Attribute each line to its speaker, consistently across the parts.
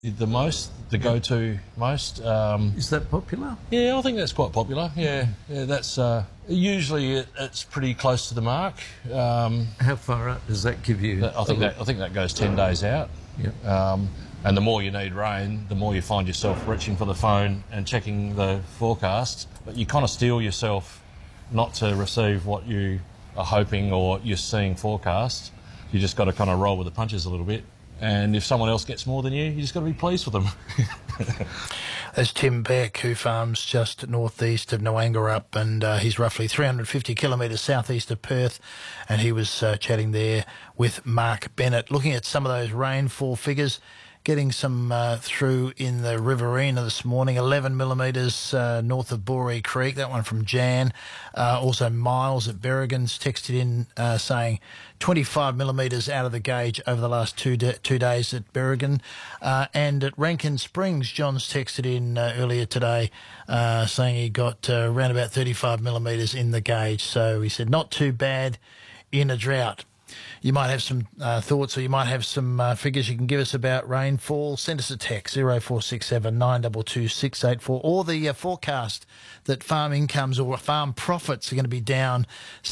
Speaker 1: The go-to most.
Speaker 2: Is that popular?
Speaker 1: Yeah, I think that's quite popular. Yeah, that's usually it's pretty close to the mark.
Speaker 2: How far out does that give you?
Speaker 1: I think that goes 10 days out.
Speaker 2: Yep.
Speaker 1: And the more you need rain, the more you find yourself reaching for the phone and checking the forecast. But you kind of steel yourself not to receive what you are hoping or you're seeing forecast. You just got to kind of roll with the punches a little bit. And if someone else gets more than you just got to be pleased with them.
Speaker 3: There's Tim Beck, who farms just northeast of Noangarup, and he's roughly 350 kilometres southeast of Perth, and he was chatting there with Mark Bennett, looking at some of those rainfall figures. Getting some through in the Riverina this morning, 11 millimetres north of Boree Creek, that one from Jan. Also Miles at Berrigan's texted in saying 25 millimetres out of the gauge over the last two days at Berrigan. And at Rankin Springs, John's texted in earlier today saying he got around about 35 millimetres in the gauge. So he said not too bad in a drought. You might have some thoughts, or you might have some figures you can give us about rainfall. Send us a text, 0467 922 684, or the forecast that farm incomes or farm profits are going to be down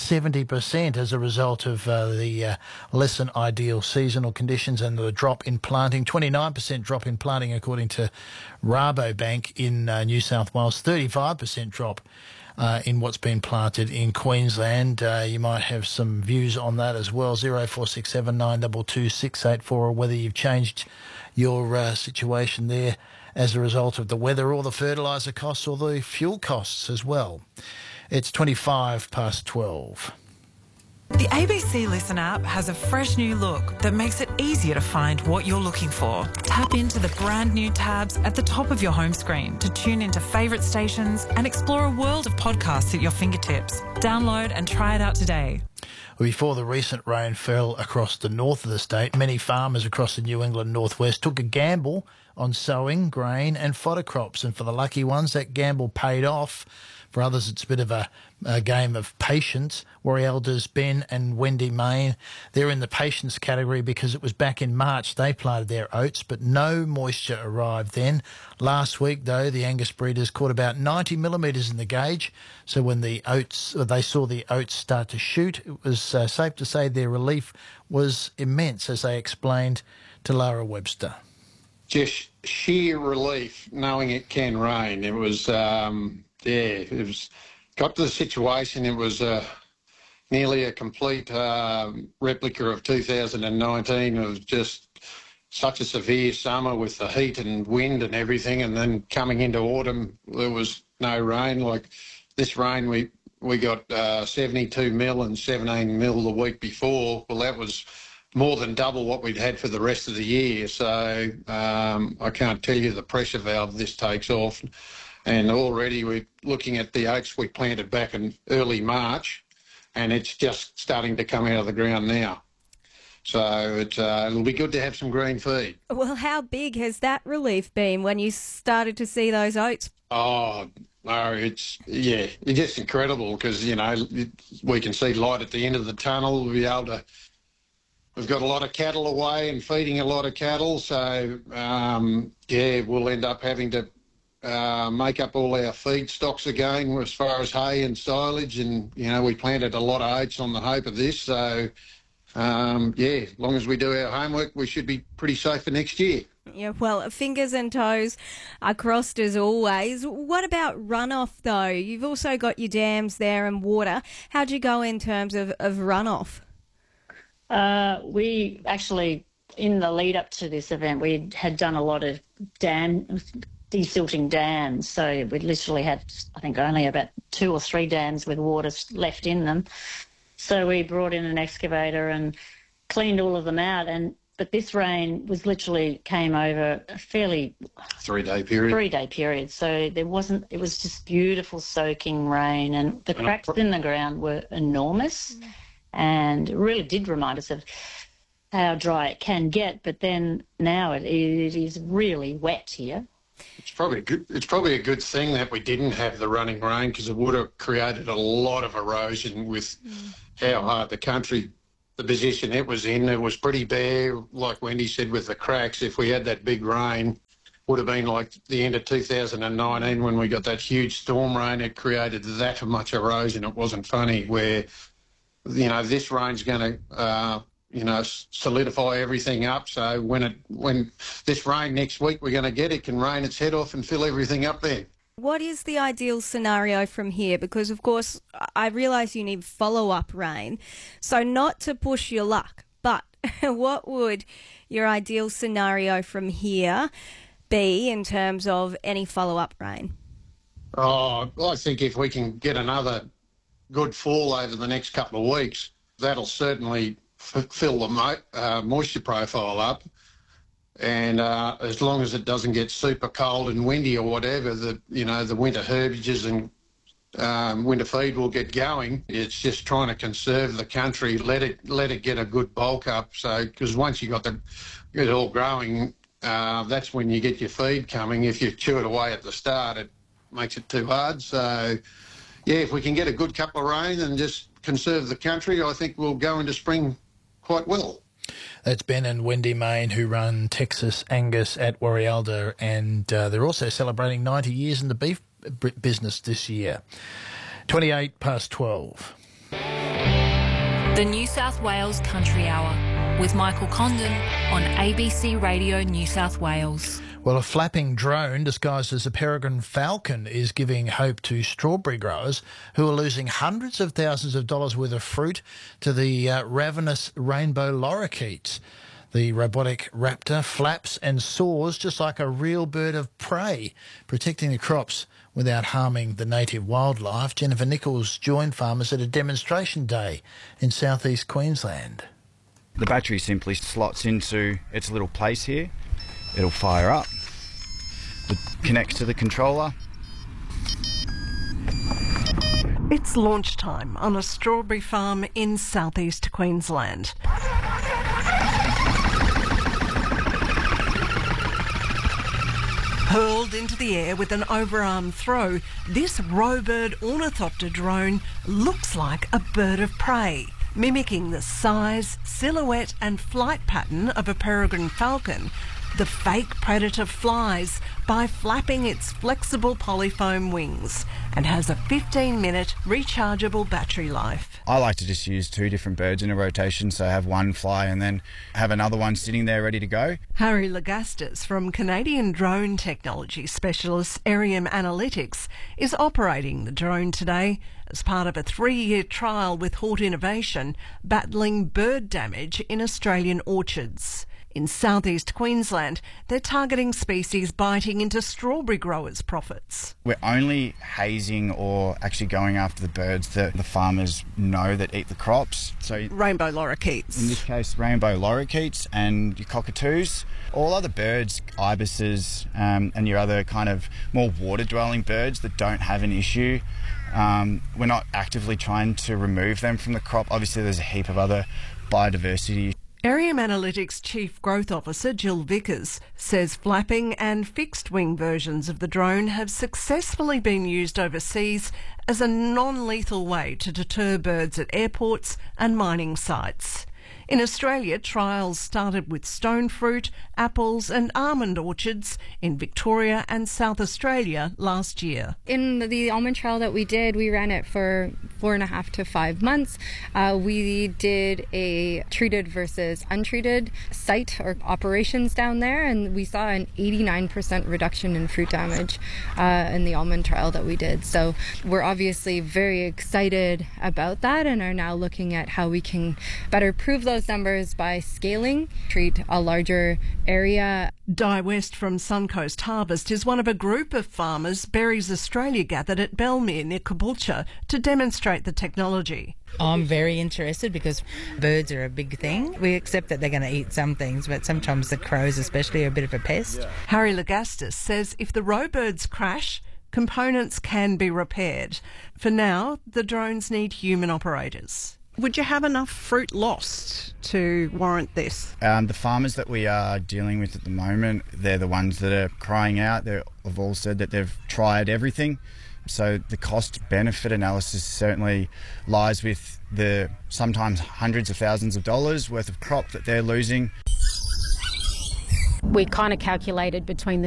Speaker 3: 70% as a result of the less than ideal seasonal conditions and the drop in planting. 29% drop in planting according to Rabobank in New South Wales, 35% drop in what's been planted in Queensland. You might have some views on that as well, 0467 922 684, or whether you've changed your situation there as a result of the weather or the fertiliser costs or the fuel costs as well. It's 25 past 12.
Speaker 4: The ABC Listen app has a fresh new look that makes it easier to find what you're looking for. Tap into the brand new tabs at the top of your home screen to tune into favourite stations and explore a world of podcasts at your fingertips. Download and try it out today.
Speaker 3: Before the recent rain fell across the north of the state, many farmers across the New England northwest took a gamble on sowing grain and fodder crops, and for the lucky ones, that gamble paid off. For others, it's a bit of a game of patience. Warrie Elders, Ben and Wendy Main, they're in the patience category because it was back in March they planted their oats, but no moisture arrived then. Last week, though, the Angus breeders caught about 90 millimetres in the gauge. So when they saw the oats start to shoot, it was safe to say their relief was immense, as they explained to Lara Webster.
Speaker 5: Just sheer relief knowing it can rain. It was... it was got to the situation. It was nearly a complete replica of 2019. It was just such a severe summer with the heat and wind and everything, and then coming into autumn, there was no rain. Like this rain, we got 72 mil and 17 mil the week before. Well, that was more than double what we'd had for the rest of the year. So I can't tell you the pressure valve this takes off. And already we're looking at the oats we planted back in early March, and it's just starting to come out of the ground now. So it'll be good to have some green feed.
Speaker 6: Well, how big has that relief been when you started to see those oats?
Speaker 5: Oh, no, it's just incredible because, we can see light at the end of the tunnel. We'll be able to... We've got a lot of cattle away and feeding a lot of cattle, so, we'll end up having to make up all our feed stocks again as far as hay and silage, and we planted a lot of oats on the hope of this, so as long as we do our homework we should be pretty safe for next year.
Speaker 6: Yeah, well, fingers and toes are crossed as always. What about runoff though? You've also got your dams there and water. How'd you go in terms of runoff?
Speaker 7: We actually, in the lead up to this event, we had done a lot of desilting dams, so we literally had, I think, only about 2 or 3 dams with water left in them. So we brought in an excavator and cleaned all of them out. But this rain came over a fairly
Speaker 5: 3-day period.
Speaker 7: 3-day period. So it was just beautiful soaking rain, and the cracks in the ground were enormous, and it really did remind us of how dry it can get. But then now it is really wet here.
Speaker 5: It's probably a good thing that we didn't have the running rain, because it would have created a lot of erosion with how hard the country the position it was in. It was pretty bare, like Wendy said, with the cracks. If we had that big rain, would have been like the end of 2019 when we got that huge storm rain. It created that much erosion. It wasn't funny. Where, this rain's going to, solidify everything up. So when this rain next week we're going to get, it can rain its head off and fill everything up there.
Speaker 6: What is the ideal scenario from here? Because, of course, I realise you need follow-up rain. So not to push your luck, but what would your ideal scenario from here be in terms of any follow-up rain?
Speaker 5: Oh, I think if we can get another good fall over the next couple of weeks, that'll certainly fill the moisture profile up. And as long as it doesn't get super cold and windy or whatever, the winter herbages and winter feed will get going. It's just trying to conserve the country, let it get a good bulk up. So, because once you got it all growing, that's when you get your feed coming. If you chew it away at the start, it makes it too hard. So, yeah, if we can get a good couple of rain and just conserve the country, I think we'll go into spring quite well.
Speaker 3: That's Ben and Wendy Main, who run Texas Angus at Warialda, and they're also celebrating 90 years in the beef business this year. 12:28.
Speaker 8: The New South Wales Country Hour with Michael Condon on ABC Radio New South Wales.
Speaker 3: Well, a flapping drone disguised as a peregrine falcon is giving hope to strawberry growers who are losing hundreds of thousands of dollars worth of fruit to the ravenous rainbow lorikeets. The robotic raptor flaps and soars just like a real bird of prey, protecting the crops without harming the native wildlife. Jennifer Nichols joined farmers at a demonstration day in southeast Queensland.
Speaker 9: The battery simply slots into its little place here. It'll fire up. It connects to the controller.
Speaker 10: It's launch time on a strawberry farm in southeast Queensland. Hurled into the air with an overarm throw, this Robird ornithopter drone looks like a bird of prey, mimicking the size, silhouette and flight pattern of a peregrine falcon. The fake predator flies by flapping its flexible polyfoam wings and has a 15-minute rechargeable battery life.
Speaker 9: I like to just use 2 different birds in a rotation, so I have one fly and then have another one sitting there ready to go.
Speaker 10: Harry Lagastas from Canadian drone technology specialist Arium Analytics is operating the drone today as part of a 3-year trial with Hort Innovation battling bird damage in Australian orchards. In southeast Queensland, they're targeting species biting into strawberry growers' profits.
Speaker 9: We're only hazing or actually going after the birds that the farmers know that eat the crops. So
Speaker 10: rainbow lorikeets.
Speaker 9: In this case, rainbow lorikeets and your cockatoos. All other birds, ibises, and your other kind of more water-dwelling birds that don't have an issue. We're not actively trying to remove them from the crop. Obviously, there's a heap of other biodiversity.
Speaker 10: Arium Analytics Chief Growth Officer Jill Vickers says flapping and fixed-wing versions of the drone have successfully been used overseas as a non-lethal way to deter birds at airports and mining sites. In Australia, trials started with stone fruit, apples and almond orchards in Victoria and South Australia last year.
Speaker 11: In the almond trial that we did, we ran it for 4.5 to 5 months. We did a treated versus untreated site or operations down there, and we saw an 89% reduction in fruit damage in the almond trial that we did. So we're obviously very excited about that and are now looking at how we can better prove those numbers by scaling, treat a larger area.
Speaker 10: Di West from Suncoast Harvest is one of a group of farmers Berries Australia gathered at Belmere near Caboolture to demonstrate the technology.
Speaker 12: I'm very interested because birds are a big thing. We accept that they're going to eat some things, but sometimes the crows especially are a bit of a pest.
Speaker 10: Harry Lagastas says if the Robirds crash, components can be repaired. For now, the drones need human operators. Would you have enough fruit lost to warrant this?
Speaker 9: The farmers that we are dealing with at the moment, they're the ones that are crying out. They've all said that they've tried everything So the cost-benefit analysis certainly lies with the sometimes hundreds of thousands of dollars worth of crop that they're losing.
Speaker 13: We kind of calculated between the